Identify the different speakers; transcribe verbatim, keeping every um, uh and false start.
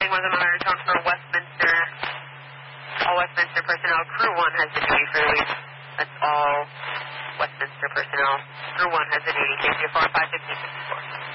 Speaker 1: anything was on our tone for Westminster. All Westminster personnel. Crew one has the duty for the week. That's all Westminster personnel. Crew one has the duty. Thank you for five fifteen fifty-four.